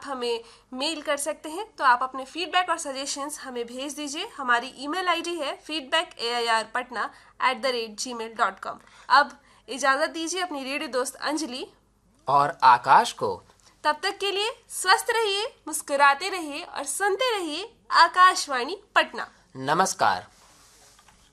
हमें मेल कर सकते हैं। तो आप अपने फीडबैक और सजेशंस हमें भेज दीजिए। हमारी ईमेल आईडी है feedbackairpatna@gmail.com। अब इजाज़त दीजिए अपनी रेडियो दोस्त अंजलि और आकाश को। तब तक के लिए स्वस्थ रहिए, मुस्कुराते रहिए और सुनते रहिए आकाशवाणी पटना। नमस्कार।